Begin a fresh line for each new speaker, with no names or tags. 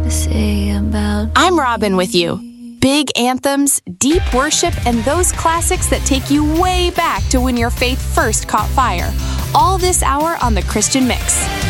say about
I'm Robin with you. Big anthems, deep worship, and those classics that take you way back to when your faith first caught fire. All this hour on The Christian Mix.